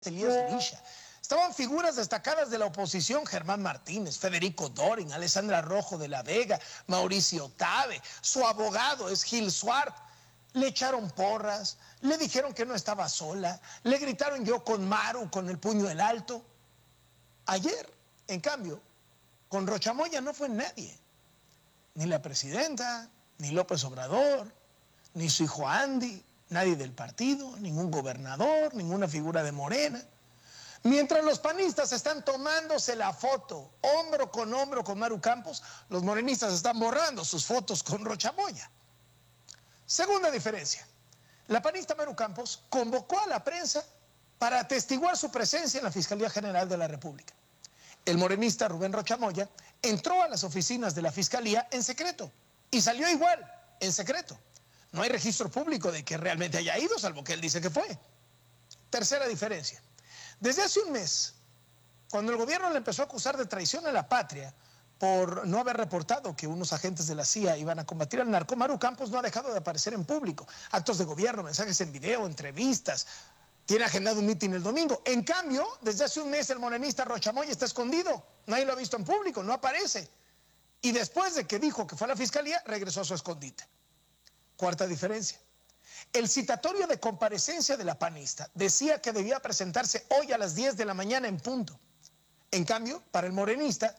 Elías Lisha. Estaban figuras destacadas de la oposición: Germán Martínez, Federico Dorin, Alessandra Rojo de la Vega, Mauricio Tabe. Su abogado es Gil Suart. Le echaron porras, le dijeron que no estaba sola, le gritaron "yo con Maru" con el puño en alto. Ayer, en cambio, con Rocha Moya no fue nadie. Ni la presidenta, ni López Obrador, ni su hijo Andy, nadie del partido, ningún gobernador, ninguna figura de Morena. Mientras los panistas están tomándose la foto hombro con Maru Campos, los morenistas están borrando sus fotos con Rocha Moya. Segunda diferencia: la panista Maru Campos convocó a la prensa para atestiguar su presencia en la Fiscalía General de la República. El morenista Rubén Rocha Moya entró a las oficinas de la Fiscalía en secreto y salió igual, en secreto. No hay registro público de que realmente haya ido, salvo que él dice que fue. Tercera diferencia: desde hace un mes, cuando el gobierno le empezó a acusar de traición a la patria por no haber reportado que unos agentes de la CIA iban a combatir al narco, Maru Campos no ha dejado de aparecer en público. Actos de gobierno, mensajes en video, entrevistas. Tiene agendado un mitin el domingo. En cambio, desde hace un mes el morenista Rocha Moya está escondido. Nadie lo ha visto en público, no aparece. Y después de que dijo que fue a la Fiscalía, regresó a su escondite. Cuarta diferencia: el citatorio de comparecencia de la panista decía que debía presentarse hoy a las 10 de la mañana en punto. En cambio, para el morenista,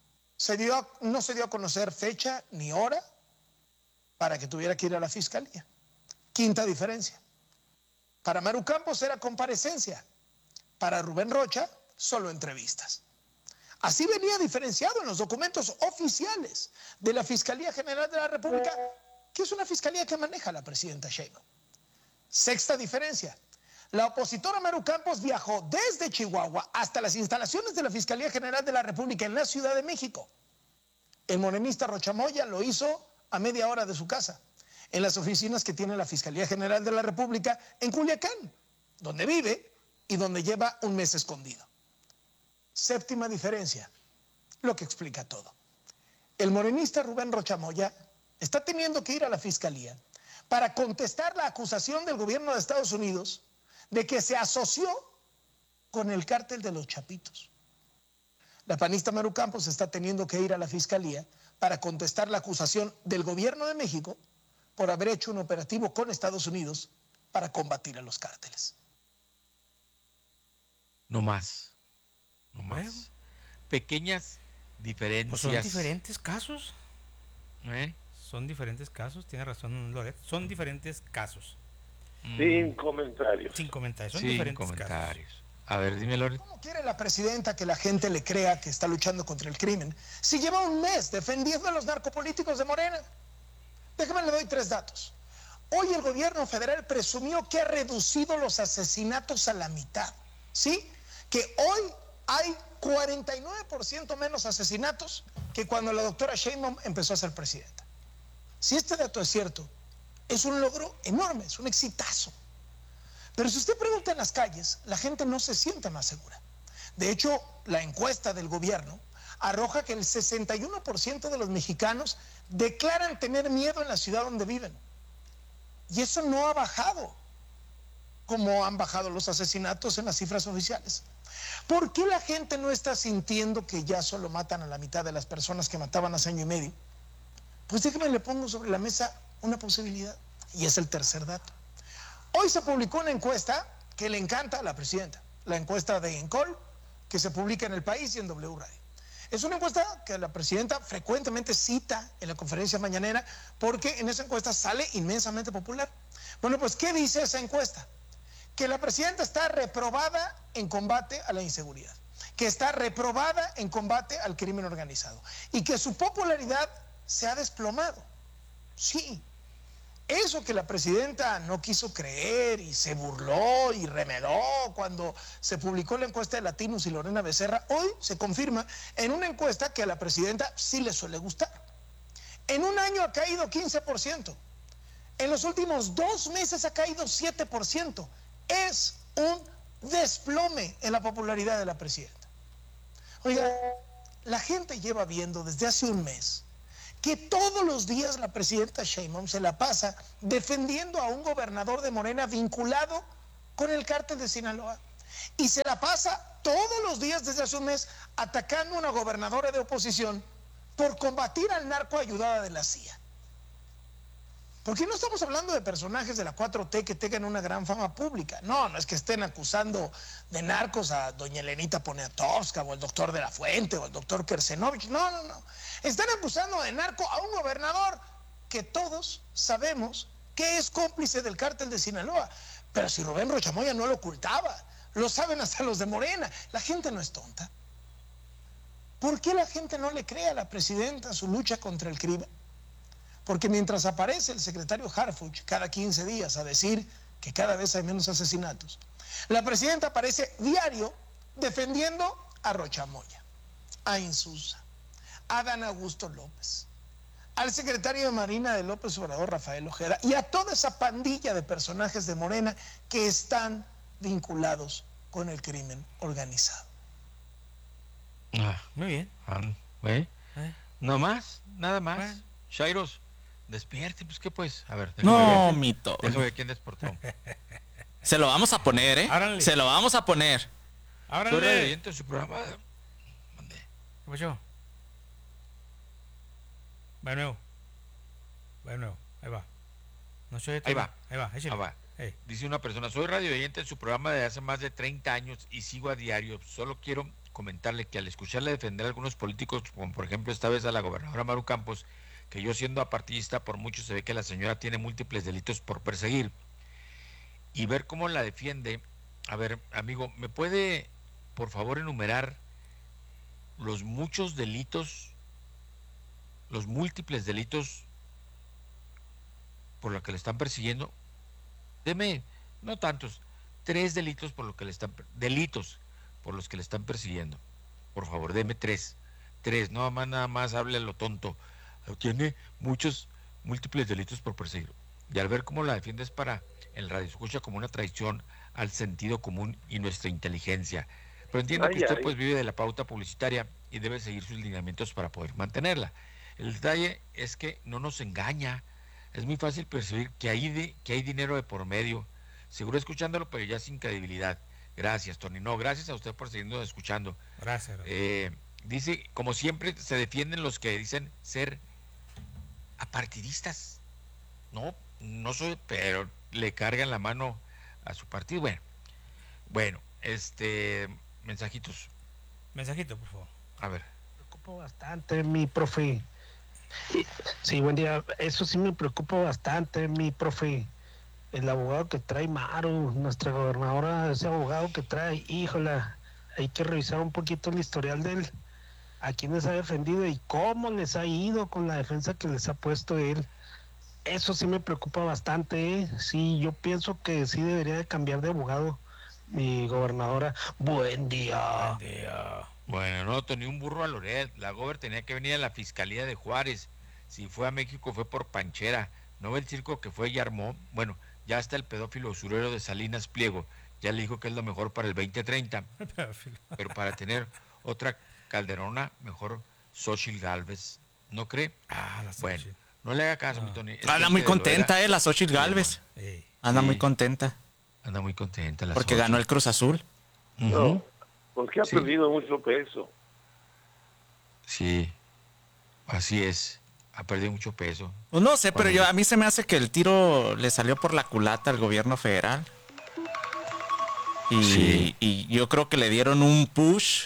no se dio a conocer fecha ni hora para que tuviera que ir a la Fiscalía. Quinta diferencia: para Maru Campos era comparecencia, para Rubén Rocha solo entrevistas. Así venía diferenciado en los documentos oficiales de la Fiscalía General de la República, que es una fiscalía que maneja la presidenta Sheinbaum. Sexta diferencia: la opositora Maru Campos viajó desde Chihuahua hasta las instalaciones de la Fiscalía General de la República en la Ciudad de México. El morenista Rocha Moya lo hizo a media hora de su casa, en las oficinas que tiene la Fiscalía General de la República en Culiacán, donde vive y donde lleva un mes escondido. Séptima diferencia, lo que explica todo: el morenista Rubén Rocha Moya está teniendo que ir a la Fiscalía para contestar la acusación del gobierno de Estados Unidos de que se asoció con el cártel de los Chapitos. La panista Maru Campos está teniendo que ir a la Fiscalía para contestar la acusación del gobierno de México por haber hecho un operativo con Estados Unidos para combatir a los cárteles. No más. Pequeñas diferencias. Pues son diferentes casos. ¿Eh? Son diferentes casos, tiene razón Loret. Son diferentes casos. Sin comentarios. Sin comentarios, son Sin diferentes comentarios. casos. A ver, dime, Loret. ¿Cómo quiere la presidenta que la gente le crea que está luchando contra el crimen si lleva un mes defendiendo a los narcopolíticos de Morena? Déjame le doy 3 datos. Hoy el gobierno federal presumió que ha reducido los asesinatos a la mitad, ¿sí? Que hoy hay 49% menos asesinatos que cuando la doctora Sheinbaum empezó a ser presidenta. Si este dato es cierto, es un logro enorme, es un exitazo. Pero si usted pregunta en las calles, la gente no se siente más segura. De hecho, la encuesta del gobierno arroja que el 61% de los mexicanos declaran tener miedo en la ciudad donde viven. Y eso no ha bajado como han bajado los asesinatos en las cifras oficiales. ¿Por qué la gente no está sintiendo que ya solo matan a la mitad de las personas que mataban hace año y medio? Pues déjeme le pongo sobre la mesa una posibilidad, y es el tercer dato. Hoy se publicó una encuesta que le encanta a la presidenta, la encuesta de Encol, que se publica en El País y en W Radio. Es una encuesta que la presidenta frecuentemente cita en la conferencia mañanera porque en esa encuesta sale inmensamente popular. Bueno, pues, ¿qué dice esa encuesta? Que la presidenta está reprobada en combate a la inseguridad, que está reprobada en combate al crimen organizado y que su popularidad se ha desplomado. Sí. Eso que la presidenta no quiso creer y se burló y remedó cuando se publicó la encuesta de Latinos y Lorena Becerra, hoy se confirma en una encuesta que a la presidenta sí le suele gustar. En un año ha caído 15%. En los últimos 2 meses ha caído 7%. Es un desplome en la popularidad de la presidenta. Oiga, la gente lleva viendo desde hace un mes que todos los días la presidenta Sheinbaum se la pasa defendiendo a un gobernador de Morena vinculado con el cártel de Sinaloa. y se la pasa todos los días desde hace un mes atacando a una gobernadora de oposición por combatir al narco ayudada de la CIA. Porque no estamos hablando de personajes de la 4T que tengan una gran fama pública. No es que estén acusando de narcos a doña Elenita Poniatowska o el doctor de la Fuente o el doctor Kersenovich. No. Están acusando de narco a un gobernador que todos sabemos que es cómplice del cártel de Sinaloa. Pero si Rubén Rocha Moya no lo ocultaba, lo saben hasta los de Morena. La gente no es tonta. ¿Por qué la gente no le cree a la presidenta su lucha contra el crimen? Porque mientras aparece el secretario Harfuch cada 15 días a decir que cada vez hay menos asesinatos, la presidenta aparece diario defendiendo a Rocha Moya, a Insulza, a Dan Augusto López, al secretario de Marina de López Obrador, Rafael Ojeda, y a toda esa pandilla de personajes de Morena que están vinculados con el crimen organizado. Muy bien. No más, nada más. Shairos, despierte, pues qué pues. A ver, No, mito. Déjame ver quién despertó. Se lo vamos a poner, ¿eh? Ábrale. Se lo vamos a poner. Soy radiante en su programa. Mande. ¿Qué pasó? Va de nuevo. Ahí va. No se oye Ahí todo. va. échale. Ah, va. Ey. Dice una persona, soy radioyente en su programa de hace más de 30 años y sigo a diario. Solo quiero comentarle que al escucharle defender a algunos políticos, como por ejemplo esta vez a la gobernadora Maru Campos, que yo siendo apartidista, por mucho se ve que la señora tiene múltiples delitos por perseguir, y ver cómo la defiende. A ver, amigo, ¿me puede por favor enumerar los muchos delitos, los múltiples delitos por los que le están persiguiendo? Deme, no tantos, 3 delitos por los que le están persiguiendo. Por favor, deme 3, nada más hable a lo tonto. Tiene muchos múltiples delitos por perseguir. Y al ver cómo la defiendes para el radio escucha como una traición al sentido común y nuestra inteligencia. Pero entiendo que usted pues vive de la pauta publicitaria y debe seguir sus lineamientos para poder mantenerla. El detalle es que no nos engaña. Es muy fácil percibir que hay dinero de por medio. Seguro escuchándolo, pero ya sin credibilidad. Gracias, Tony. No, gracias a usted por seguirnos escuchando. Gracias. Dice, como siempre, se defienden los que dicen ser apartidistas. No soy, pero le cargan la mano a su partido. Bueno, mensajitos. Mensajito, por favor. A ver. Me preocupa bastante, mi profe. Sí, buen día. Eso sí me preocupa bastante, mi profe. El abogado que trae Maru, nuestra gobernadora, ese abogado que trae, híjola, hay que revisar un poquito el historial de él, a quiénes ha defendido y cómo les ha ido con la defensa que les ha puesto él. Eso sí me preocupa bastante, ¿eh? Sí, yo pienso que sí debería de cambiar de abogado mi gobernadora. Buen día. Bueno, no, Tony, un burro a Loret. La gober tenía que venir a la Fiscalía de Juárez. Si fue a México fue por panchera. ¿No ve el circo que fue y armó? Bueno, ya está el pedófilo usurero de Salinas Pliego. Ya le dijo que es lo mejor para el 2030. Pero para tener otra Calderona, mejor Xochitl Gálvez. ¿No cree? Bueno, no le haga caso, mi Tony. Anda muy contenta, la Xochitl Gálvez. Anda muy contenta. Anda muy contenta la porque Xochitl. ganó el Cruz Azul. No, porque ha perdido mucho peso. Sí, así es. Ha perdido mucho peso. Pues no sé, pero a mí se me hace que el tiro le salió por la culata al gobierno federal. Y yo creo que le dieron un push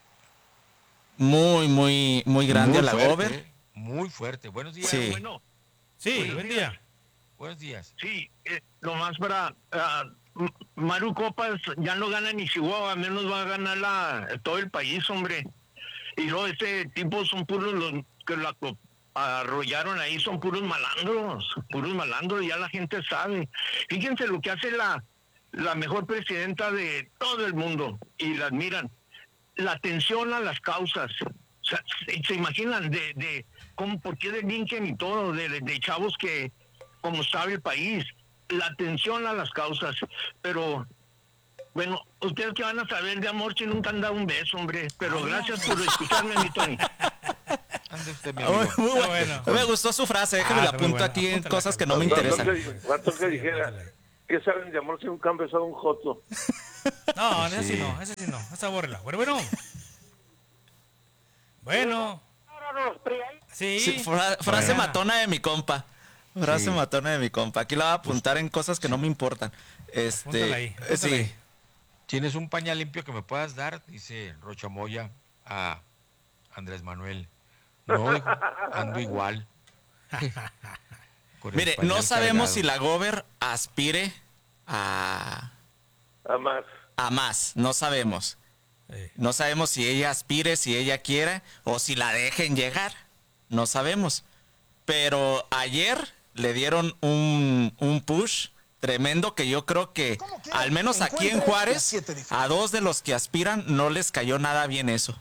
muy grande a la gober. Muy fuerte. Buenos días. Sí. Bueno, Sí, buen día. Buenos días. sí, nomás para Maru Copas ya no gana ni Chihuahua, menos va a ganar todo el país, hombre. Y luego ese tipo son puros los que la arrollaron ahí, son puros malandros, ya la gente sabe. Fíjense lo que hace la mejor presidenta de todo el mundo y la admiran. La atención a las causas. O sea, se imaginan de cómo, por qué delinquen y todo, de chavos que, como sabe el país, la atención a las causas. Pero, bueno, ustedes que van a saber de amor si nunca han dado un beso, hombre. Pero gracias por escucharme, mi Tony. Ande usted, mi amigo. Muy bueno. bueno. Me gustó su frase, déjame la está muy apunto buena. aquí en Apúntala, cosas que no me Carlos. interesan. Faltó que dijera, ¿qué saben de amor si nunca han besado un joto? No, Sí. ese sí no, esa bórrela. Bueno. Bueno. Sí. Sí, frase Bueno. matona de mi compa. Frase Sí. matona de mi compa. Aquí la voy a apuntar en cosas que no me importan. Apúntala ahí, apúntala Sí. ahí. ¿Tienes un pañal limpio que me puedas dar? Dice Rocha Moya a Andrés Manuel. No, dijo, ando igual. Con el Mire, pañal no sabemos cargado. si la Gober aspire a Además, más. No sabemos. Eh, No sabemos si ella aspire, si ella quiere o si la dejen llegar. No sabemos. Pero ayer le dieron un push tremendo que yo creo que ¿Cómo que? al menos aquí en Encuentre las Juárez 7 diferentes. a 2 de los que aspiran no les cayó nada bien eso.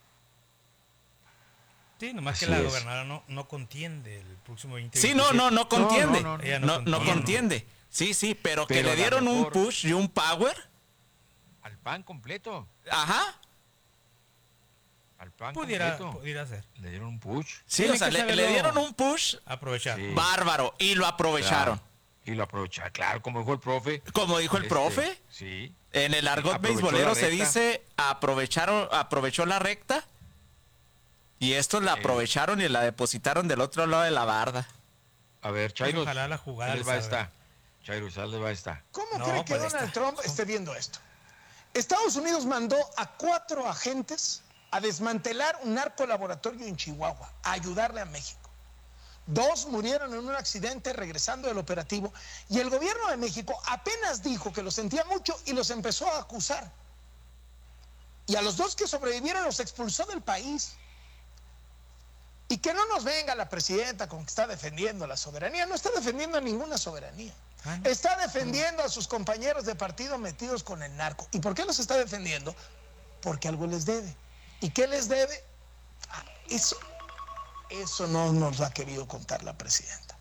Sí, nomás que Así la es. gobernadora no contiende el próximo 20. Sí, no contiende. no, ella No no contiende. contiende. Sí, pero que Pero le a lo dieron un mejor- push y un power. Al pan completo. Ajá. Al pan Pudiera completo. ser. Le dieron un push. Sí, Tiene o sea, que le saberlo dieron un push Aprovechar. Sí. bárbaro y lo aprovecharon. Claro. Y lo aprovecharon. Claro, como dijo el profe. Como dijo el profe, Sí. en el argot aprovechó beisbolero la se recta. dice aprovechó la recta y estos la aprovecharon y la depositaron del otro lado de la barda. A ver, Chairo. Ojalá la jugada ¿Qué les les va a salga. estar? Chairo, ¿sabes les va a estar? ¿Cómo No, cree que pues Donald está. Trump esté viendo esto? Estados Unidos mandó a 4 agentes a desmantelar un narcolaboratorio en Chihuahua, a ayudarle a México. 2 murieron en un accidente regresando del operativo y el gobierno de México apenas dijo que lo sentía mucho y los empezó a acusar. Y a los 2 que sobrevivieron los expulsó del país. Y que no nos venga la presidenta con que está defendiendo la soberanía. No está defendiendo ninguna soberanía. Ah, ¿no? Está defendiendo a sus compañeros de partido metidos con el narco. ¿Y por qué los está defendiendo? Porque algo les debe. ¿Y qué les debe? Ah, eso no nos lo ha querido contar la presidenta.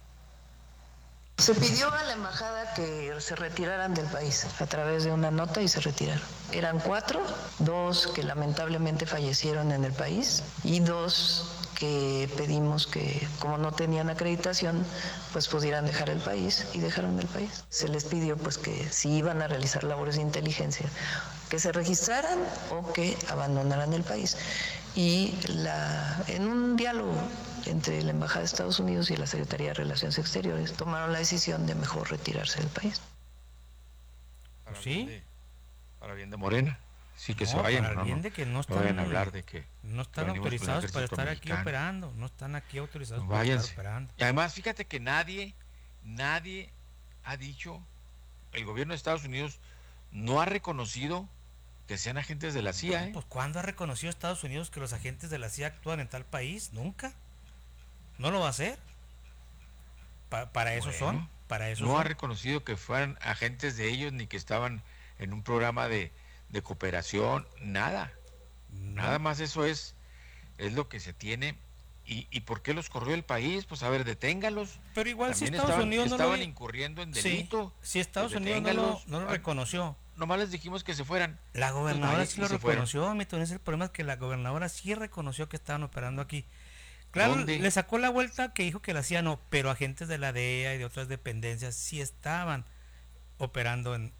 Se pidió a la embajada que se retiraran del país a través de una nota y se retiraron. Eran 4, 2 que lamentablemente fallecieron en el país y 2 que pedimos que, como no tenían acreditación, pues pudieran dejar el país y dejaron el país. Se les pidió pues que si iban a realizar labores de inteligencia, que se registraran o que abandonaran el país. Y en un diálogo entre la Embajada de Estados Unidos y la Secretaría de Relaciones Exteriores tomaron la decisión de mejor retirarse del país. Para ¿Sí? bien de- para bien de Morena. Sí, que se No, vayan. para el no, bien no. de que no No están, vayan a hablar de que no están venimos con el autorizados para ejército estar aquí mexicano. operando. No están aquí autorizados para Váyanse. estar operando. Y además, fíjate que nadie ha dicho, el gobierno de Estados Unidos no ha reconocido que sean agentes de la CIA, ¿eh? Pues ¿cuándo ha reconocido Estados Unidos que los agentes de la CIA actúan en tal país? Nunca. No lo va a hacer. Para eso Bueno, son. Para eso no ha son. reconocido que fueran agentes de ellos ni que estaban en un programa de cooperación, nada. Nada más eso es lo que se tiene. ¿Y por qué los corrió el país? Pues a ver, deténgalos. Pero igual si También Estados Unidos no estaban lo... incurriendo en Sí, delito. si Estados Pues Unidos deténgalos. no lo reconoció. Nomás les dijimos que se fueran. La gobernadora Pues, sí lo se fueron. reconoció, mi Tony. El problema es que la gobernadora sí reconoció que estaban operando aquí. Claro, ¿Dónde? le sacó la vuelta que dijo que la CIA no, pero agentes de la DEA y de otras dependencias sí estaban operando en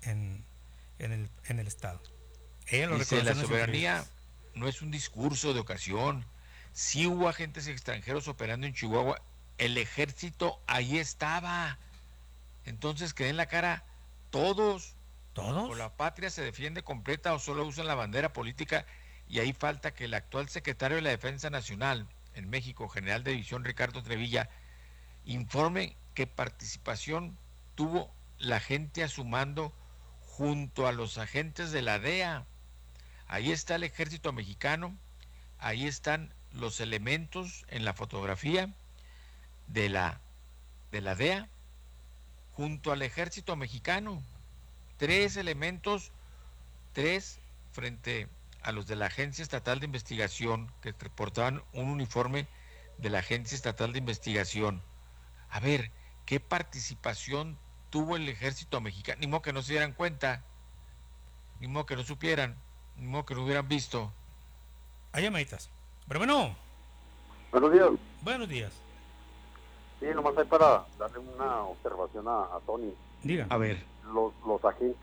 el Estado. Ella lo Dice, reconoció la en las soberanía entrevistas. no es un discurso de ocasión. Sí hubo agentes extranjeros operando en Chihuahua. El ejército ahí estaba. Entonces que den la cara todos. ¿Todos? O la patria se defiende completa o solo usan la bandera política. Y ahí falta que el actual secretario de la Defensa Nacional en México, general de división Ricardo Trevilla, informe qué participación tuvo la gente a su mando junto a los agentes de la DEA. Ahí está el ejército mexicano, ahí están los elementos en la fotografía de la DEA junto al ejército mexicano. 3 elementos, 3 frente a los de la Agencia Estatal de Investigación, que portaban un uniforme de la Agencia Estatal de Investigación. A ver, ¿qué participación tuvo el ejército mexicano? Ni modo que no se dieran cuenta, ni modo que no supieran, ni modo que no hubieran visto. Hay llamaditas. Pero bueno, Buenos días. buenos días. Sí, nomás hay para darle una observación a Tony. Diga. A ver, Los agentes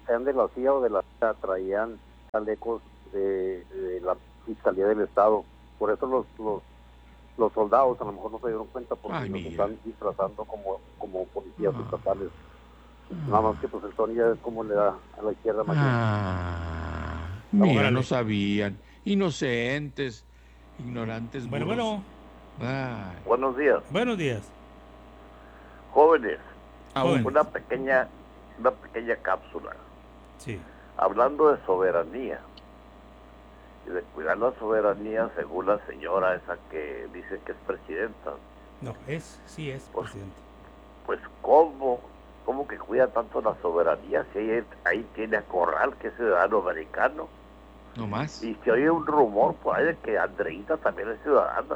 sean de la CIA o de la CIA, traían chalecos de la Fiscalía del Estado. Por eso los soldados a lo mejor no se dieron cuenta porque los están disfrazando como policías estatales. Nada más que pues el Tony ya es como le da a la izquierda mayor. Mira, no sabían. Inocentes, ignorantes. Bueno. Buenos días. Buenos días. Jóvenes, Jóvenes. una pequeña cápsula. Sí. Hablando de soberanía y de cuidar la soberanía, según la señora esa que dice que es presidenta. No, sí es presidente. Pues ¿cómo que cuida tanto la soberanía si ahí tiene a Corral, que es ciudadano americano? No más. Y se oye un rumor por ahí de que Andreita también es ciudadana.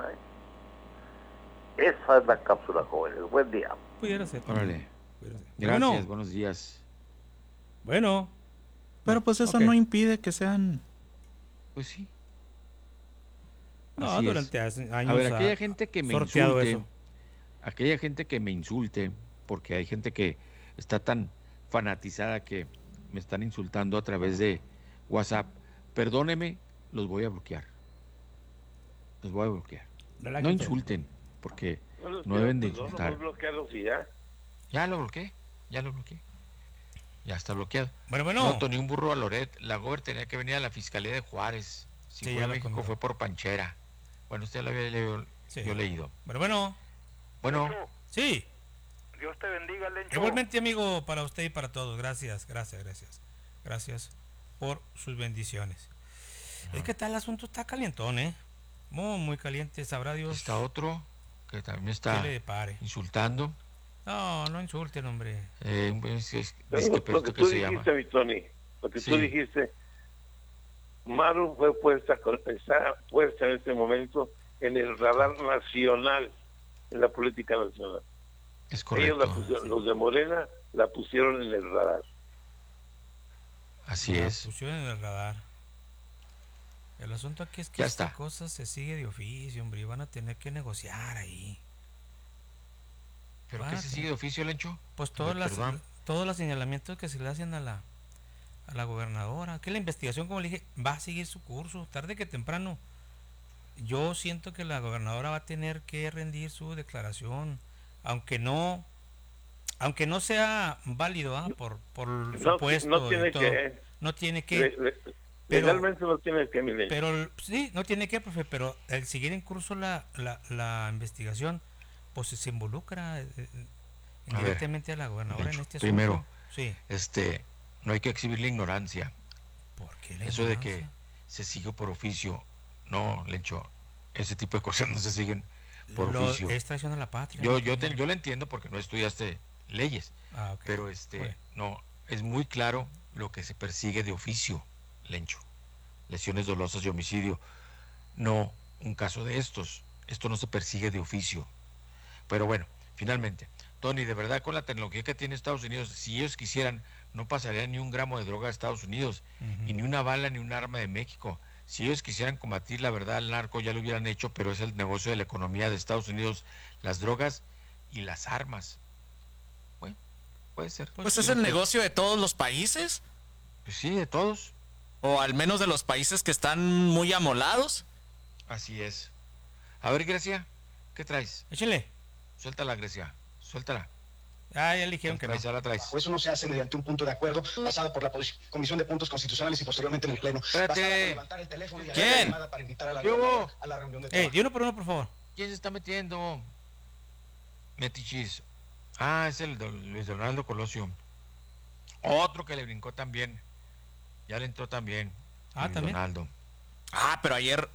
Esa es la cápsula, jóvenes. Buen día. Pudiera ser. Órale. Gracias, Bueno. Buenos días. Bueno. Pero pues eso no impide que sean... Pues sí. No, Así durante es. años. A ver, aquella gente que me sorteado insulte, eso. aquella gente que me insulte, porque hay gente que está tan fanatizada que me están insultando a través de WhatsApp, perdóneme, los voy a bloquear. Los voy a bloquear. No insulten, porque no deben de insultar. Ya lo bloqueé. Ya está bloqueado. Bueno. No, Tony, un burro a Loret. La Gober tenía que venir a la Fiscalía de Juárez. Si Sí, fue ya a lo México contó. fue por Panchera. Bueno, usted lo había leído, yo leído. Bueno. Sí. Dios te bendiga, Lencho. Igualmente, amigo, para usted y para todos. Gracias por sus bendiciones. Es que el asunto está calientón, muy caliente, sabrá Dios. Está otro que también está ¿Qué le depare? insultando. No insulten, hombre. Lo que tú dijiste, mi Tony, lo que tú dijiste, Maru está puesta en este momento en el radar nacional, en la política nacional. Es correcto. Los de Morena la pusieron en el radar. Así es. Pusieron en el radar. El asunto aquí es que Ya esta está. cosa se sigue de oficio, hombre, y van a tener que negociar ahí. ¿Pero qué se sigue de oficio, Lencho? Pues todos los señalamientos que se le hacen a la gobernadora, que la investigación, como le dije, va a seguir su curso, tarde que temprano. Yo siento que la gobernadora va a tener que rendir su declaración, aunque no sea válido por supuesto. No tiene que. No tiene que. Legalmente no tiene que, mi Lencho. Pero sí, no tiene que, profe, pero al seguir en curso la investigación, pues se involucra indirectamente a la gobernadora en este asunto. Primero, sí. No hay que exhibir la ignorancia. ¿Por qué la Eso ignorancia? de que se sigue por oficio, no, Lencho, ese tipo de cosas no se siguen por oficio. Es traición a la patria. Yo lo entiendo porque no estudiaste leyes, ok. pero no, es muy claro lo que se persigue de oficio, Lencho. Lesiones dolosas y homicidio. No un caso de estos. Esto no se persigue de oficio. Pero bueno, finalmente, Tony, de verdad con la tecnología que tiene Estados Unidos, si ellos quisieran, no pasaría ni un gramo de droga a Estados Unidos, y ni una bala ni un arma de México. Si ellos quisieran combatir la verdad al narco, ya lo hubieran hecho, pero es el negocio de la economía de Estados Unidos, las drogas y las armas. Bueno, puede ser. Pues es el negocio de todos los países. Pues sí, de todos. O al menos de los países que están muy amolados. Así es. A ver, Grecia, ¿qué traes? Échale. Suéltala, Grecia, suéltala. Ya le dijeron que no. Ya la traes. Eso no se hace mediante un punto de acuerdo pasado por la Comisión de Puntos Constitucionales y posteriormente en el Pleno. Espérate. Levantar el teléfono y hacer ¿Quién? la llamada para invitar a la reunión de trabajo. De uno por uno, por favor. ¿Quién se está metiendo? Metichis. Ah, es el de Luis Donaldo Colosio. Otro que le brincó también. Ya le entró también. Luis ¿también? Donaldo. Ah, pero ayer...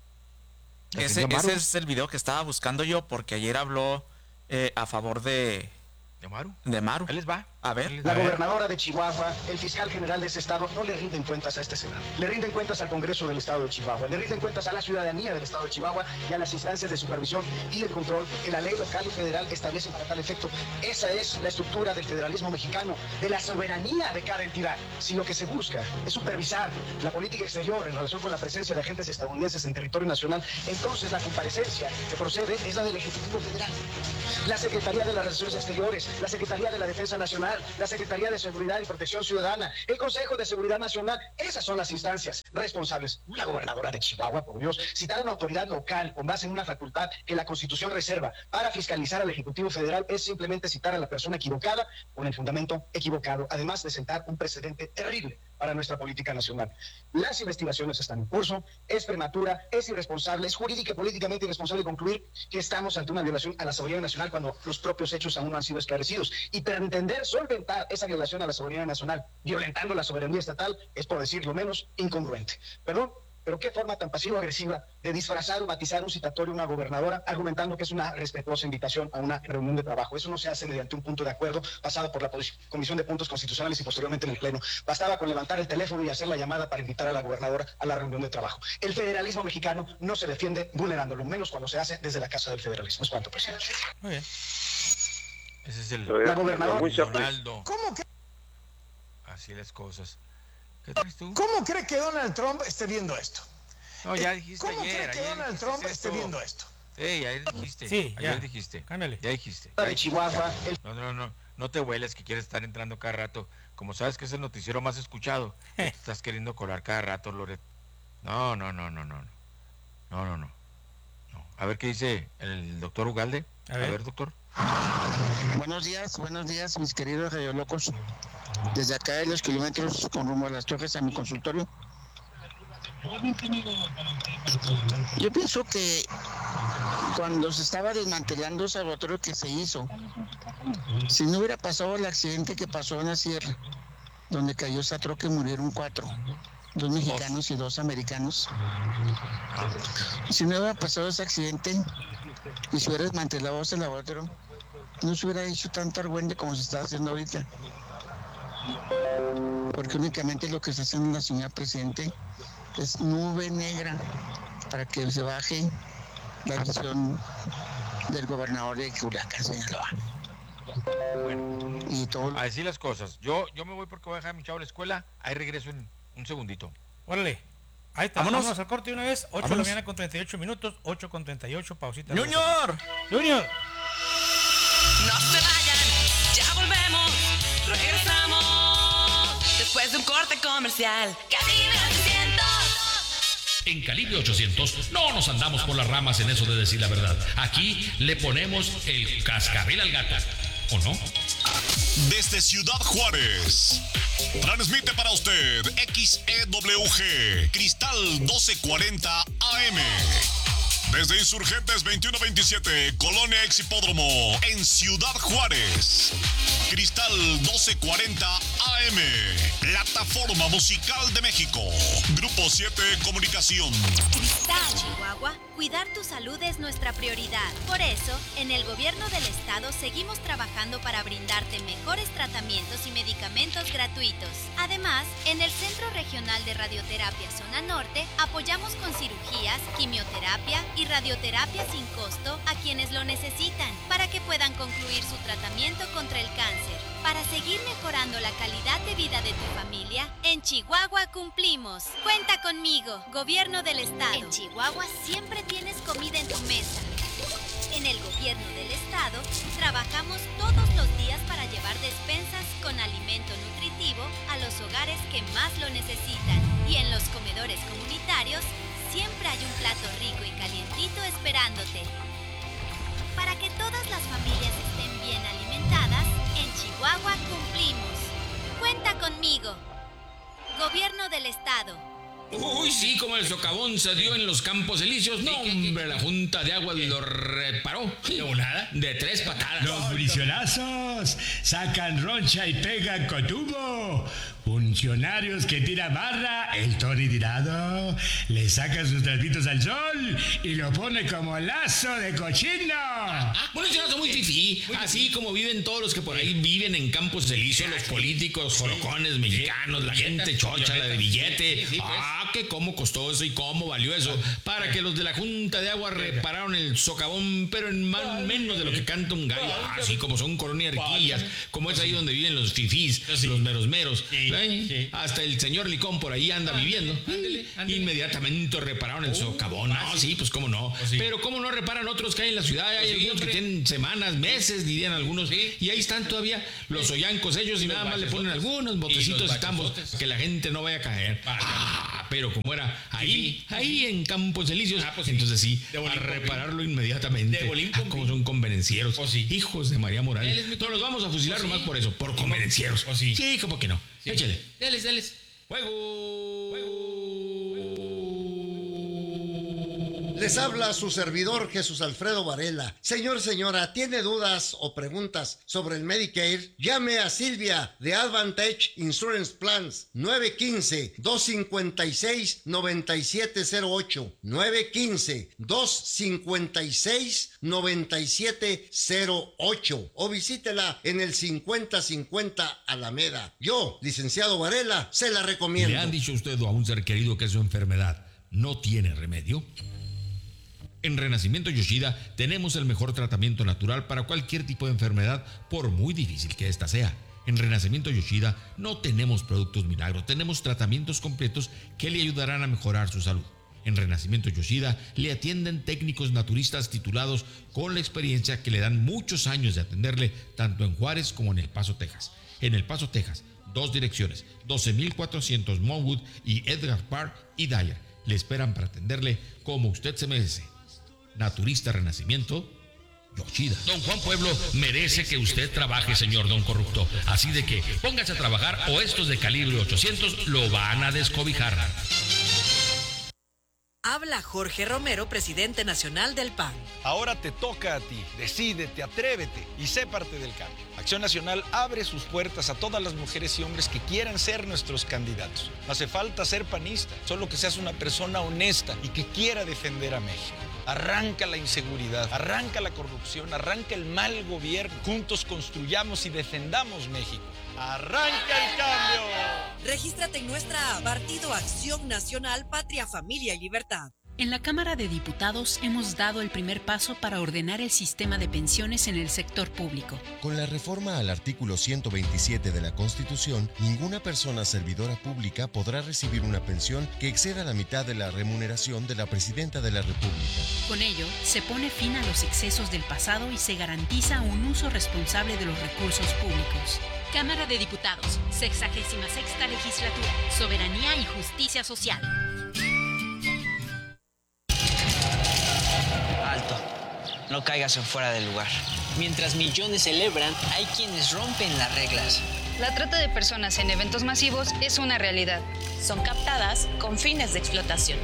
Ese es el video que estaba buscando yo, porque ayer habló a favor de Maru. De Maru. Ahí les va. A ver. La gobernadora de Chihuahua, el fiscal general de ese estado, no le rinden cuentas a este Senado. Le rinden cuentas al Congreso del Estado de Chihuahua. Le rinden cuentas a la ciudadanía del Estado de Chihuahua y a las instancias de supervisión y de control que la ley local y federal establecen para tal efecto. Esa es la estructura del federalismo mexicano, de la soberanía de cada entidad. Si lo que se busca es supervisar la política exterior en relación con la presencia de agentes estadounidenses en territorio nacional, entonces la comparecencia que procede es la del Ejecutivo Federal. la Secretaría de las Relaciones Exteriores, la Secretaría de la Defensa Nacional, la Secretaría de Seguridad y Protección Ciudadana, el Consejo de Seguridad Nacional. Esas son las instancias responsables. La gobernadora de Chihuahua, por Dios, citar a una autoridad local con base en una facultad que la Constitución reserva para fiscalizar al Ejecutivo Federal es simplemente citar a la persona equivocada con el fundamento equivocado, además de sentar un precedente terrible para nuestra política nacional. Las investigaciones están en curso, es prematura, es irresponsable, es jurídica y políticamente irresponsable concluir que estamos ante una violación a la soberanía nacional cuando los propios hechos aún no han sido esclarecidos. Y pretender solventar esa violación a la soberanía nacional violentando la soberanía estatal es, por decirlo menos, incongruente. Perdón, pero qué forma tan pasivo-agresiva de disfrazar o matizar un citatorio a una gobernadora argumentando que es una respetuosa invitación a una reunión de trabajo. Eso no se hace mediante un punto de acuerdo pasado por la Comisión de Puntos Constitucionales y posteriormente en el Pleno. Bastaba con levantar el teléfono y hacer la llamada para invitar a la gobernadora a la reunión de trabajo. El federalismo mexicano no se defiende vulnerándolo, menos cuando se hace desde la Casa del Federalismo. Es cuanto, presidente. Muy bien. Ese es la gobernadora. ¿Cómo que? Así las cosas. ¿Qué traes tú? ¿Cómo cree que Donald Trump esté viendo esto? No, ya dijiste ¿Cómo ayer. cree que Donald Trump esté viendo esto? Sí, ayer dijiste. Sí, ayer ya. dijiste. Cámbiale. Ya dijiste. De Chihuahua. No te hueles que quieres estar entrando cada rato. Como sabes que es el noticiero más escuchado, te estás queriendo colar cada rato, Loret. No. A ver qué dice el doctor Ugalde. A ver, doctor. Buenos días, mis queridos radiolocos. Desde acá de los kilómetros con rumbo a Las Torres a mi consultorio. Yo pienso que cuando se estaba desmantelando ese laboratorio que se hizo, si no hubiera pasado el accidente que pasó en la sierra, donde cayó esa troca y murieron 4, 2 mexicanos y 2 americanos, si no hubiera pasado ese accidente y se hubiera desmantelado ese laboratorio, no se hubiera hecho tanto argüende como se está haciendo ahorita. Porque únicamente lo que está haciendo la señora Presidente es nube negra para que se baje la visión del gobernador de Culiacán, Sinaloa. Bueno, y todo. A decir las cosas. Yo me voy porque voy a dejar a mi chavo a la escuela. Ahí regreso en un segundito. Órale. Ahí está. Vámonos al corte de una vez. 8 de la mañana con 38 minutos. 8:38. Pausita. ¡Junior! ¡Junior! No se vayan. Ya volvemos. Regresamos. Después de un corte comercial. Calibre 800. En Calibre 800 no nos andamos por las ramas en eso de decir la verdad. Aquí le ponemos el cascabel al gato. ¿O no? Desde Ciudad Juárez, transmite para usted XEWG Cristal 1240 AM. Desde Insurgentes 2127, Colonia Exhipódromo, en Ciudad Juárez. Cristal 1240 AM, Plataforma Musical de México. Grupo 7 Comunicación. Cristal, Chihuahua, cuidar tu salud es nuestra prioridad. Por eso, en el gobierno del estado seguimos trabajando para brindarte mejores tratamientos y medicamentos gratuitos. Además, en el Centro Regional de Radioterapia Zona Norte, apoyamos con cirugías, quimioterapia y radioterapia sin costo a quienes lo necesitan, para que puedan concluir su tratamiento contra el cáncer. Para seguir mejorando la calidad de vida de tu familia, en Chihuahua cumplimos. Cuenta conmigo, Gobierno del Estado. En Chihuahua siempre tienes comida en tu mesa. En el Gobierno del Estado trabajamos todos los días para llevar despensas con alimento nutritivo a los hogares que más lo necesitan. Y en los comedores comunitarios siempre hay un plato rico y calientito esperándote. Para que todas las familias estén bien alimentadas, en Chihuahua cumplimos. Cuenta conmigo. Gobierno del Estado. Uy, sí, como el socavón se dio en los Campos Elíseos. No, hombre, la Junta de Agua lo reparó. ¿De volada? De 3 patadas. Los briciolazos sacan roncha y pegan con tubo. Funcionarios que tira barra, el Tony tirado, le saca sus trapitos al sol y lo pone como lazo de cochino. Bueno, es un lazo muy fifí, así como viven todos los que por ahí viven en Campos Elíseos, los políticos, jorocones, mexicanos, la gente chocha, la de billete. que cómo costó eso y cómo valió eso, para que los de la Junta de Agua repararon el socavón, pero en menos de lo que canta un gallo, así como son colonia Arquillas, como es ahí donde viven los fifís, los meros, hasta el señor Licón por ahí anda viviendo. Inmediatamente repararon el socavón. No, sí, pues cómo no. Pero cómo no reparan otros que hay en la ciudad. Hay algunos que tienen semanas, meses, dirían algunos, y ahí están todavía los ollancos ellos y nada más le ponen algunos botecitos y tambos que la gente no vaya a caer. Pero como era ahí en Campos Elíseos, pues entonces sí, a repararlo inmediatamente. Como son convenencieros, hijos de María Morales. No los vamos a fusilar nomás por eso, por convenencieros. Sí, ¿cómo que no? Échale. Deles. ¡Fuego! Les habla su servidor Jesús Alfredo Varela. Señor, señora, ¿tiene dudas o preguntas sobre el Medicare? Llame a Silvia de Advantage Insurance Plans 915-256-9708 915-256-9708 o visítela en el 5050 Alameda. Yo, licenciado Varela, se la recomiendo. ¿Le han dicho usted a un ser querido que su enfermedad no tiene remedio? En Renacimiento Yoshida tenemos el mejor tratamiento natural para cualquier tipo de enfermedad, por muy difícil que ésta sea. En Renacimiento Yoshida no tenemos productos milagros, tenemos tratamientos completos que le ayudarán a mejorar su salud. En Renacimiento Yoshida le atienden técnicos naturistas titulados con la experiencia que le dan muchos años de atenderle tanto en Juárez como en El Paso, Texas. En El Paso, Texas, 2 direcciones, 12,400 Monwood y Edgar Park y Dyer. Le esperan para atenderle como usted se merece. Naturista Renacimiento Yoshida. Don Juan Pueblo merece que usted trabaje, señor don corrupto. Así de que póngase a trabajar o estos de calibre 800 lo van a descobijar. Habla Jorge Romero, presidente nacional del PAN. Ahora te toca a ti. Decídete, atrévete y sé parte del cambio. Acción Nacional abre sus puertas a todas las mujeres y hombres que quieran ser nuestros candidatos. No hace falta ser panista, solo que seas una persona honesta y que quiera defender a México. Arranca la inseguridad, arranca la corrupción, arranca el mal gobierno. Juntos construyamos y defendamos México. ¡Arranca el cambio! Regístrate en nuestra app, Partido Acción Nacional, Patria, Familia y Libertad. En la Cámara de Diputados hemos dado el primer paso para ordenar el sistema de pensiones en el sector público. Con la reforma al artículo 127 de la Constitución, ninguna persona servidora pública podrá recibir una pensión que exceda la mitad de la remuneración de la Presidenta de la República. Con ello, se pone fin a los excesos del pasado y se garantiza un uso responsable de los recursos públicos. Cámara de Diputados, 66ª Legislatura, Soberanía y Justicia Social. Alto, no caigas en fuera del lugar. Mientras millones celebran, hay quienes rompen las reglas. La trata de personas en eventos masivos es una realidad. Son captadas con fines de explotación.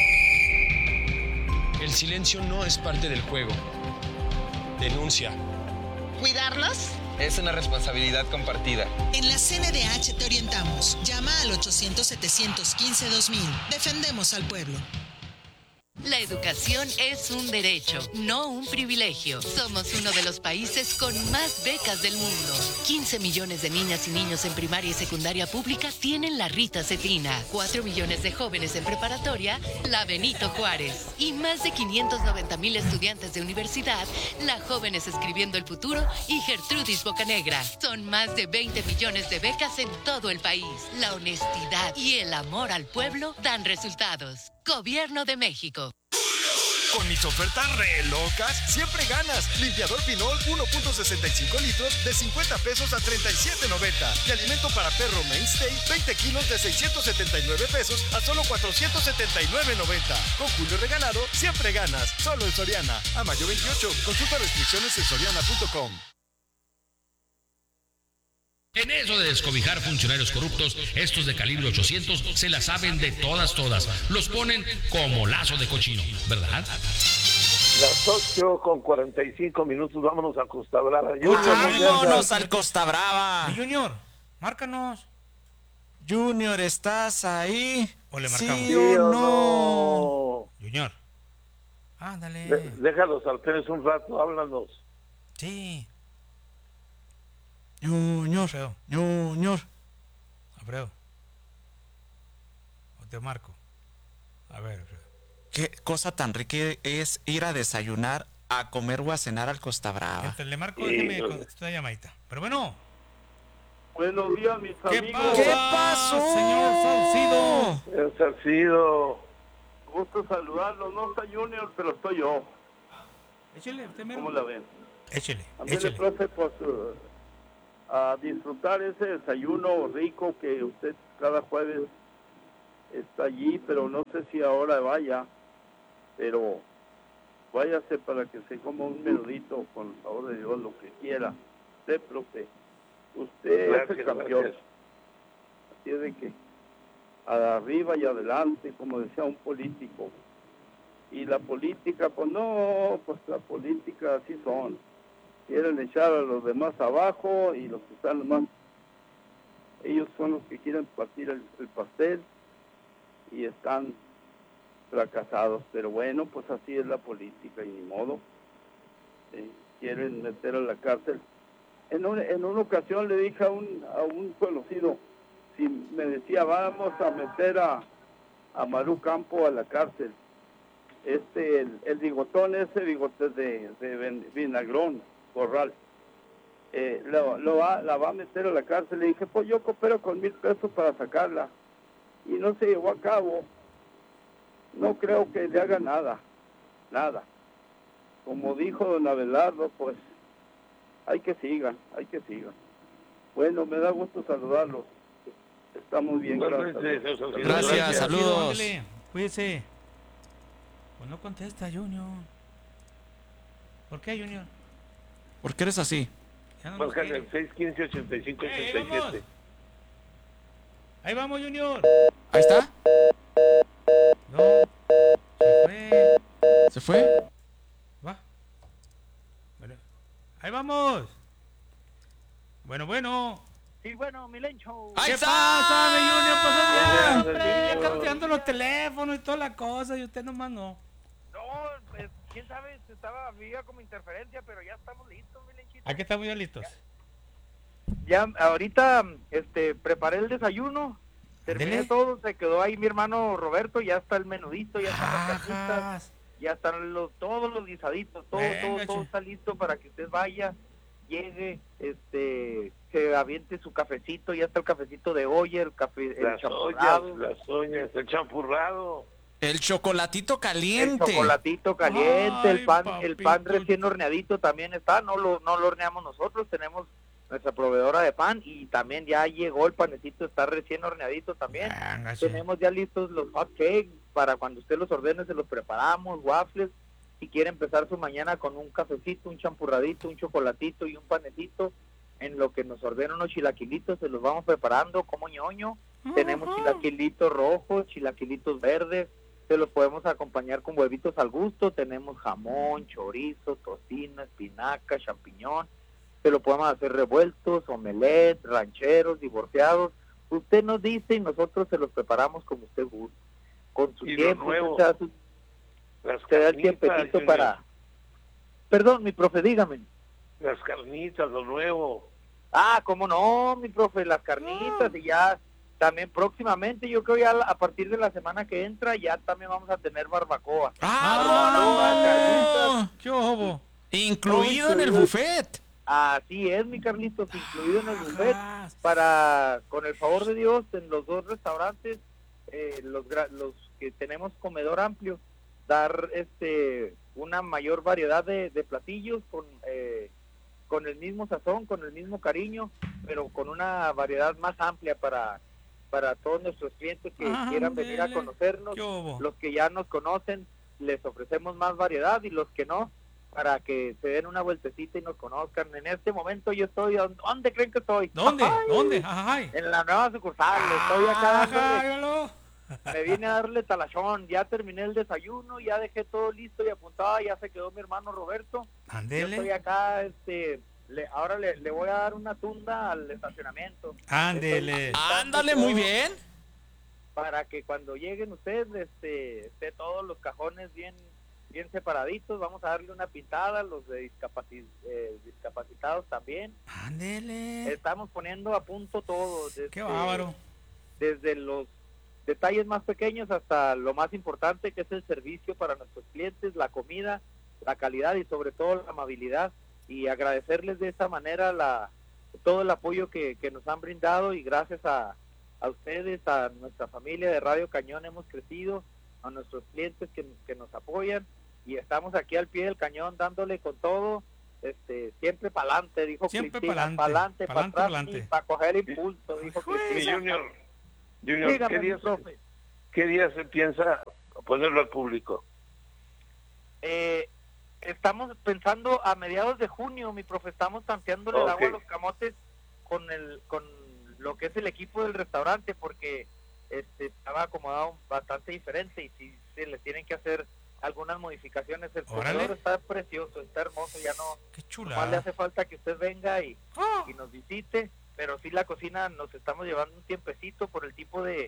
El silencio no es parte del juego. Denuncia. ¿Cuidarnos? Es una responsabilidad compartida. En la CNDH te orientamos. Llama al 800-715-2000. Defendemos al pueblo. La educación es un derecho, no un privilegio. Somos uno de los países con más becas del mundo. 15 millones de niñas y niños en primaria y secundaria pública tienen la Rita Cetina. 4 millones de jóvenes en preparatoria, la Benito Juárez. Y más de 590,000 estudiantes de universidad, la Jóvenes Escribiendo el Futuro y Gertrudis Bocanegra. Son más de 20 millones de becas en todo el país. La honestidad y el amor al pueblo dan resultados. Gobierno de México. Con mis ofertas re locas, siempre ganas. Limpiador Pinol 1.65 litros de 50 pesos a 37.90. Y alimento para perro Mainstay 20 kilos de 679 pesos a solo 479.90. Con Julio Regalado, siempre ganas. Solo en Soriana. A mayo 28. Consulta restricciones en soriana.com. En eso de descobijar funcionarios corruptos, estos de calibre 800 se la saben de todas. Los ponen como lazo de cochino, ¿verdad? Las 8:45, vámonos a Costa Brava. Vámonos al Costa Brava. Junior, márcanos. Junior, ¿estás ahí? ¿O le marcamos? ¿Sí o no? Junior. Ándale. Déjalos al tenis un rato, háblanos. Sí. Junior. Alfredo. O te marco. A ver. Qué cosa tan rica es ir a desayunar, a comer o a cenar al Costa Brava. Le marco, déjeme contestar la llamadita. Pero bueno. Buenos días, mis amigos. ¿Qué pasó? Señor Salcido. Salcido. Gusto saludarlo. No está Junior, pero estoy yo. Échele, usted mero. ¿Cómo la ven? Échele. También, profe, pues a disfrutar ese desayuno rico que usted cada jueves está allí, pero no sé si ahora vaya, pero váyase para que se coma un menudito, con el favor de Dios, lo que quiera. Usted, profe, usted es el campeón. Gracias. Así es de que arriba y adelante, como decía un político. Y la política, pues no, pues la política así son. Quieren echar a los demás abajo y los que están más, ellos son los que quieren partir el pastel y están fracasados. Pero bueno, pues así es la política y ni modo. Quieren meter a la cárcel. En una ocasión le dije a un conocido, si me decía, vamos a meter a Maru Campo a la cárcel. El bigotón, ese bigote de Vinagrón, Corral, la va a meter a la cárcel. Le dije, pues yo coopero con 1,000 pesos para sacarla. Y no se llevó a cabo. No creo que le haga nada. Como dijo don Abelardo, pues hay que sigan. Bueno, me da gusto saludarlos. Está muy bien, gracias. Gracias, saludos. Cuídese. Pues no contesta, Junior. ¿Por qué, Junior? ¿Por qué eres así? Márcale el 615-85-87. Ahí vamos, Junior. ¿Ahí está? No. Se fue. ¿Se fue? Va. Bueno. Ahí vamos. Bueno. Sí, bueno, Milencho. ¿Qué pasa, mi Junior? Pues hombre, ya carteando los teléfonos y toda la cosa, y usted nomás no. No, pues, quién sabe, había como interferencia, pero ya estamos listos, Milenchito. Aquí estamos ya listos. Ya, ahorita, preparé el desayuno, terminé todo, se quedó ahí mi hermano Roberto, ya está el menudito, ya están las carnitas, ya están todos los guisaditos, todo está listo para que usted vaya, llegue, se aviente su cafecito, ya está el cafecito de olla, el champurrado. Las ollas, el champurrado. El chocolatito caliente. El chocolatito caliente, Ay, el pan recién horneadito también está, no lo horneamos nosotros, tenemos nuestra proveedora de pan y también ya llegó el panecito, está recién horneadito también. Tenemos ya listos los hot cakes, para cuando usted los ordene se los preparamos, waffles, si quiere empezar su mañana con un cafecito, un champurradito, un chocolatito y un panecito, en lo que nos ordena unos chilaquilitos, se los vamos preparando como ñoño. Tenemos chilaquilitos rojos, chilaquilitos verdes, se los podemos acompañar con huevitos al gusto, tenemos jamón, chorizo, tocino, espinaca, champiñón, se lo podemos hacer revueltos, omelette, rancheros, divorciados. Usted nos dice y nosotros se los preparamos como usted guste. Con su tiempo, se da el tiempecito para... Perdón, mi profe, dígame. Las carnitas, lo nuevo. Ah, cómo no, mi profe, las carnitas y ya también próximamente, yo creo ya a partir de la semana que entra, ya también vamos a tener barbacoa. ¡Qué ojo! Incluido en el buffet. Así es, mi Carlitos, incluido en el buffet, para, con el favor de Dios, en los dos restaurantes, los que tenemos comedor amplio, dar una mayor variedad de platillos con el mismo sazón, con el mismo cariño, pero con una variedad más amplia para todos nuestros clientes que quieran venir a conocernos. Los que ya nos conocen, les ofrecemos más variedad, y los que no, para que se den una vueltecita y nos conozcan. En este momento yo estoy, ¿dónde creen que estoy? ¿Dónde? En la nueva sucursal, estoy acá dándole, me vine a darle talachón, ya terminé el desayuno, ya dejé todo listo y apuntado, ya se quedó mi hermano Roberto. Ándele. Yo estoy acá, ahora le voy a dar una tunda al estacionamiento. Ándele. Ándale, muy bien. Para que cuando lleguen ustedes, esté todos los cajones bien separaditos. Vamos a darle una pintada a los de discapacitados también. Ándele. Estamos poniendo a punto todo. Qué bárbaro. Desde los detalles más pequeños hasta lo más importante, que es el servicio para nuestros clientes, la comida, la calidad y sobre todo la amabilidad, y agradecerles de esta manera todo el apoyo que nos han brindado, y gracias a ustedes, a nuestra familia de Radio Cañón hemos crecido, a nuestros clientes que nos apoyan, y estamos aquí al pie del cañón dándole con todo, siempre para adelante, dijo siempre Cristina, para adelante, para atrás, para coger impulso, dijo Cristina. Junior, Dígame, ¿qué día se piensa ponerlo al público? Estamos pensando a mediados de junio, mi profe, estamos tanteándole el agua a los camotes con lo que es el equipo del restaurante, porque estaba acomodado bastante diferente y si se le tienen que hacer algunas modificaciones. El comedor está precioso, está hermoso, ya no. Qué chula. Más le hace falta que usted venga y nos visite, pero sí la cocina nos estamos llevando un tiempecito por el tipo de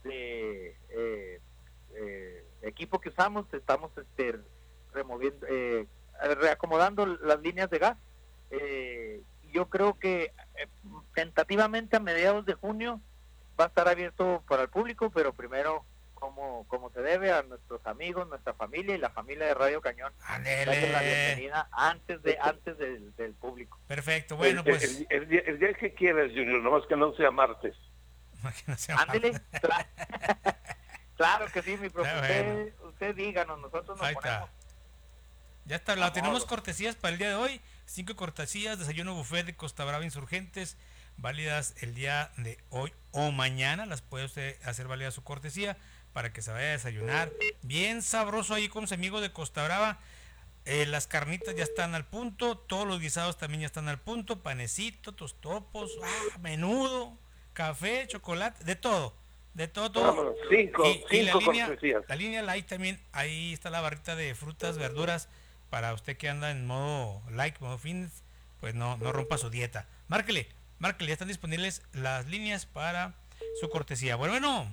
equipo que usamos. Estamos removiendo, reacomodando las líneas de gas. Yo creo que tentativamente a mediados de junio va a estar abierto para el público, pero primero como se debe a nuestros amigos, nuestra familia y la familia de Radio Cañón. Darle la bienvenida antes del público. Perfecto, bueno, pues el día que quieras, Junior, nomás que no sea martes. Ándele. Claro que sí, mi profe. Usted díganos, nosotros nos ponemos. Ya está, tenemos cortesías para el día de hoy. 5 cortesías, desayuno buffet de Costa Brava Insurgentes, válidas el día de hoy o mañana. Las puede usted hacer válida su cortesía para que se vaya a desayunar bien sabroso ahí con sus amigos de Costa Brava. Las carnitas ya están al punto, todos los guisados también ya están al punto, panecito, tostopos, menudo, café, chocolate, de todo. Vámonos, cinco cortesías. La línea light también, ahí está la barrita de frutas, verduras, para usted que anda en modo light, modo fitness, pues no rompa su dieta. Márquele, ya están disponibles las líneas para su cortesía. Bueno,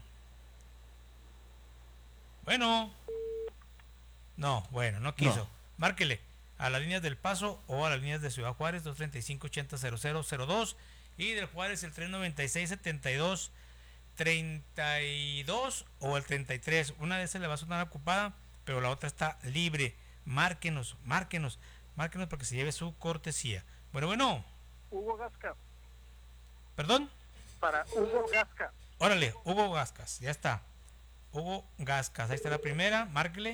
no quiso. No. Márquele a las líneas del Paso o a las líneas de Ciudad Juárez, 235-80-0002, y del Juárez el 396-72-32 o el 33. Una de esas le va a sonar ocupada, pero la otra está libre. Márquenos para que se lleve su cortesía. Bueno. Hugo Gasca. ¿Perdón? Para Hugo Gasca. Órale, Hugo Gascas, ya está. Hugo Gascas, ahí está la primera. Márquele.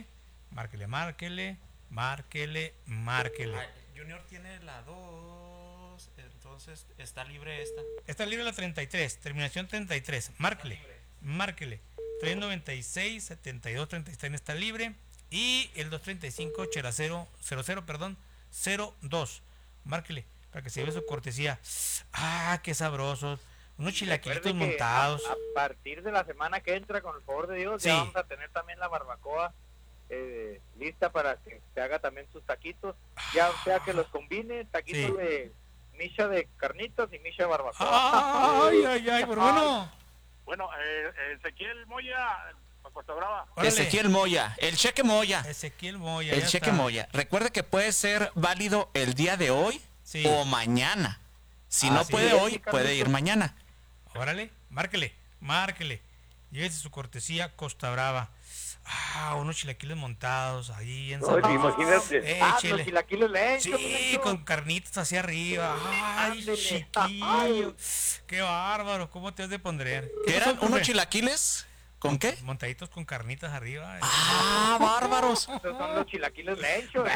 Junior tiene la 2, entonces está libre esta. Está libre la 33, terminación 33. Márquele. 396-72-33 está libre. Y el 235-0002. Márquele para que se lleve su cortesía. Qué sabrosos. Unos chilaquilitos montados. A partir de la semana que entra, con el favor de Dios, ya vamos a tener también la barbacoa lista para que se haga también sus taquitos. Ya sea que los combine, taquitos de micha de carnitas y micha de barbacoa. Bueno. Bueno, Ezequiel Moya, Costa Brava. Ezequiel Moya, el cheque Moya. Recuerde que puede ser válido el día de hoy o mañana. Si no puede hoy, puede ir mañana. Órale, márquele. Llévese su cortesía Costa Brava. Unos chilaquiles montados ahí en San imagínate. Los chilaquiles lenchos. Sí, con carnitas hacia arriba. Chiquillo. Qué bárbaro, ¿cómo te has de poner? ¿Eran unos chilaquiles? ¿Con qué? Montaditos con carnitas arriba. Bárbaros. Esos son los chilaquiles lenchos.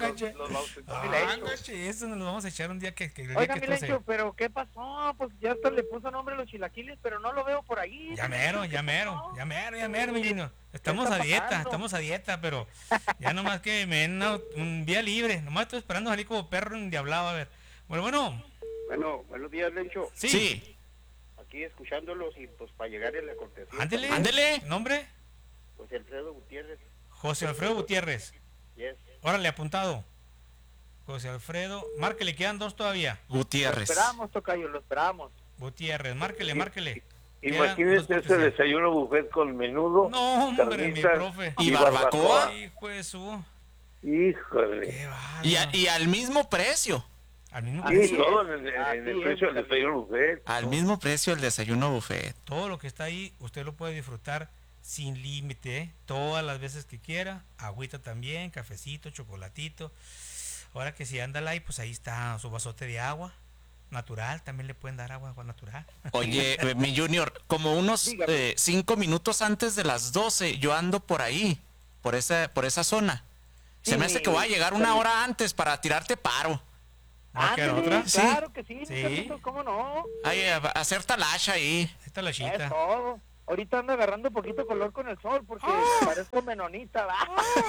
Eso nos lo vamos a echar un día que oiga, mi Lencho, pero ¿qué pasó? Pues ya hasta le puso nombre a los chilaquiles, pero no lo veo por ahí. Ya mero, mi niño. Estamos a dieta, pero ya nomás que me den un día libre. Nomás estoy esperando salir como perro endiablado, a ver. Bueno, buenos días, Lencho. Sí. Aquí escuchándolos y pues para llegar a la cortesía. Ándele. ¿Nombre? José Alfredo Gutiérrez. Yes. Órale, apuntado. José Alfredo. Márquele, quedan 2 todavía. Gutiérrez. Lo esperamos, tocayo, Gutiérrez, márquele. Imagínese ese desayuno buffet con menudo. No, hombre, mi profe. ¿Y barbacoa? Hijo de su. Híjole. Qué y al mismo precio. Al mismo precio. Todo en el precio del desayuno buffet. Al mismo precio el desayuno buffet. Todo lo que está ahí, usted lo puede disfrutar sin límite, todas las veces que quiera. Agüita también, cafecito, chocolatito. Ahora que si anda ahí, pues ahí está su vasote de agua natural, también le pueden dar agua natural. Oye, mi Junior, como unos 5 minutos antes de las 12, yo ando por ahí, por esa zona. Se me hace que voy a llegar una hora antes para tirarte paro. ¿Otra? Sí. Claro que sí, Carlitos, ¿cómo no? Ay, hacer talacha ahí. Talachita. Es todo. Ahorita ando agarrando un poquito color con el sol porque parezco menonita, ¿va?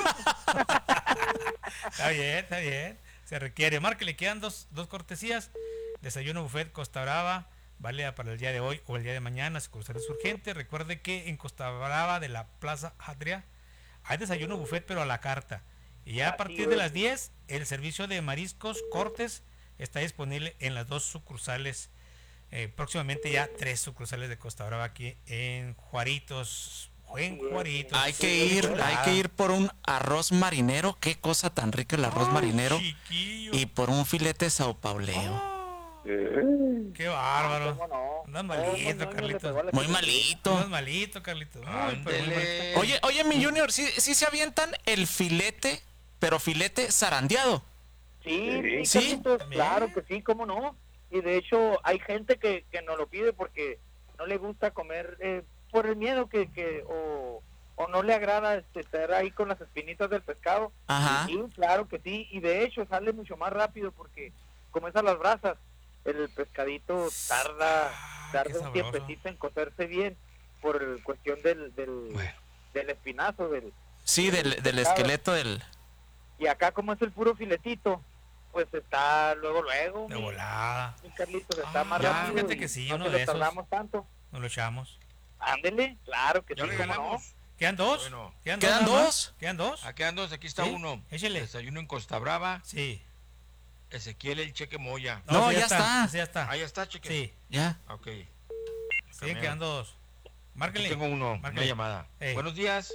Está bien. Se requiere. Marque, le quedan dos cortesías. Desayuno buffet Costa Brava, válida para el día de hoy o el día de mañana, sucursales urgentes. Recuerde que en Costa Brava de la Plaza Adria hay desayuno buffet, pero a la carta. Y ya a partir de las 10, el servicio de mariscos cortes está disponible en las 2 sucursales. Próximamente ya 3 sucursales de Costa Brava aquí en Juaritos. Hay que ir por un arroz marinero. Qué cosa tan rica el arroz marinero. Chiquillo. Y por un filete Sao Pauleo. Qué bárbaro. Andas malito, Carlitos. Muy malito. Andas malito, Carlitos. Oye, mi Junior, ¿sí se avientan el filete, pero filete zarandeado? Sí, Carlitos, claro que sí, cómo no. Y de hecho hay gente que nos lo pide porque no le gusta comer por el miedo o no le agrada estar ahí con las espinitas del pescado. Ajá. Sí, claro que sí, y de hecho sale mucho más rápido porque como es a las brasas, el pescadito tarda un tiempecito en cocerse bien por cuestión del espinazo del esqueleto del. Y acá como es el puro filetito, pues está luego de volada. Carlitos está más rápido. Fíjate que sí, uno de esos tardamos tanto. Nos lo echamos. Ándele, claro que ya sí. Regalamos. ¿Quedan dos? Bueno. ¿Quedan dos? Quedan dos, aquí está uno. Échale. Desayuno en Costa Brava. Sí. Ezequiel el Cheque Moya. No, ya está. Ya está. Ah, ya está, Cheque. Sí. Ya. Ok. Siguen quedando dos. Márquenle. Aquí tengo una llamada. Buenos días.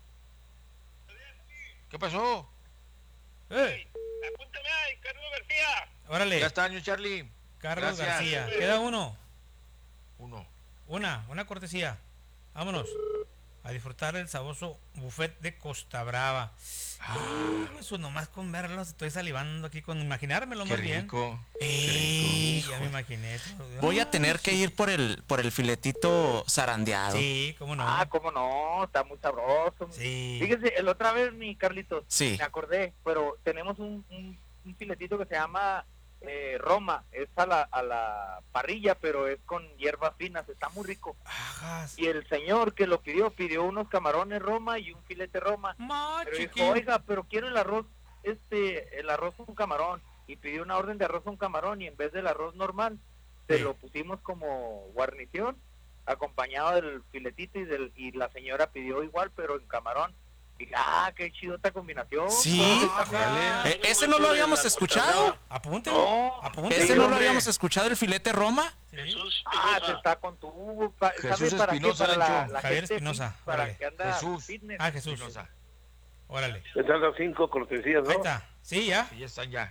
¿Qué pasó? Apúntame ahí, Carlos García. Órale. Ya está, año Charlie. Carlos García. Queda uno. Uno. Una cortesía. Vámonos a disfrutar el sabroso buffet de Costa Brava. Eso nomás con verlos estoy salivando aquí con imaginármelo más bien. Qué rico. Ya me imaginé. Voy a tener que ir por el filetito zarandeado. Sí, cómo no. Cómo no, está muy sabroso. Sí. Fíjese, la otra vez, mi Carlitos, sí. Me acordé, pero tenemos un filetito que se llama Roma, es a la parrilla, pero es con hierbas finas, está muy rico. Y el señor que lo pidió unos camarones Roma y un filete Roma. Pero dijo, oiga, pero quiero el arroz con camarón, y pidió una orden de arroz con camarón, y en vez del arroz normal se lo pusimos como guarnición acompañado del filetito y la señora pidió igual pero en camarón. Y qué chido esta combinación. Sí, ese no lo habíamos escuchado. Apúntelo. Ese no lo habíamos escuchado, el filete Roma. Jesús está con tu Jesús Espinosa, Javier Espinosa. Para que anda Jesús. fitness. Jesús Espinosa. Órale. Están las 5 cortesías, ¿no? Ahí está. Sí, ya. Sí, ya están ya.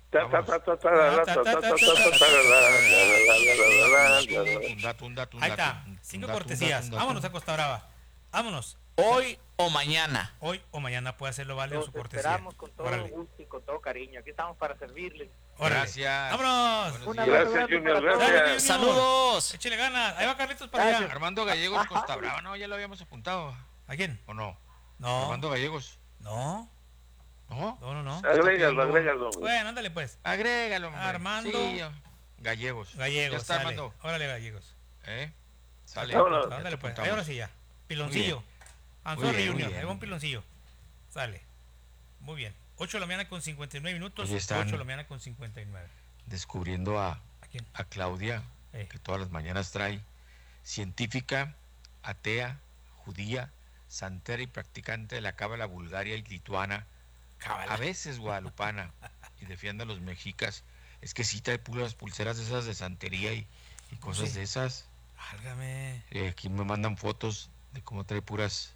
Ahí está. 5 cortesías. Vámonos a Costa Brava. Vámonos. Hoy o mañana. Hoy o mañana puede hacerlo válido su cortesía. Esperamos con todo gusto y con todo cariño. Aquí estamos para servirles. Gracias. Vámonos. Gracias, Junior. Gracias. Saludos. Échale ganas. Ahí va Carlitos para allá. Armando Gallegos, Costa Brava. No, ya lo habíamos apuntado. ¿A quién? ¿O no? No. Armando Gallegos. No. No. Agrégalo. Bueno, ándale pues. Agrégalo, hombre. Armando. Sí, Gallegos. Ya está, Armando. Órale, Gallegos. Sale. Ándale pues. Ahí ahora sí ya. Piloncillo. Sorry, Junior. Hay un piloncillo. Sale. Muy bien. 8 de la mañana con 59 minutos. 8 de la mañana con 59. Descubriendo a quién? A Claudia, que todas las mañanas trae. Científica, atea, judía, santera y practicante de la cábala bulgaria y lituana. A veces guadalupana. Y defiende a los mexicas. Es que sí trae puras pulseras de esas de santería y cosas de esas. Álgame. Aquí me mandan fotos de cómo trae puras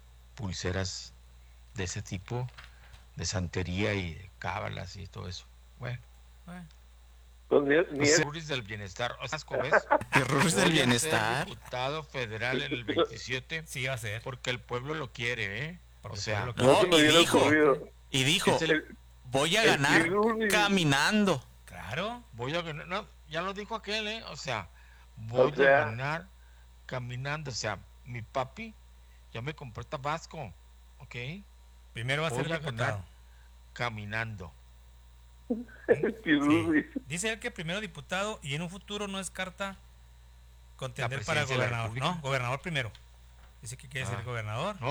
pulseras de ese tipo, de santería y de cábalas y todo eso. Bueno. Ni es Ruris del Bienestar. O sea, ¿ves? ¿Qué Ruris del Bienestar? Diputado federal en el 27. Sí, va a ser. Porque el pueblo lo quiere, ¿eh? Porque o sea, no, y dijo, voy a ganar caminando. Claro. Voy a ganar, no, ya lo dijo aquel, ¿eh? O sea, voy a ganar caminando. O sea, mi papi ya me compró Tabasco, ¿ok? Primero va a ser diputado. Caminando. Sí. Dice él que primero diputado y en un futuro no descarta contender para gobernador. No, gobernador primero. Dice que quiere ser gobernador.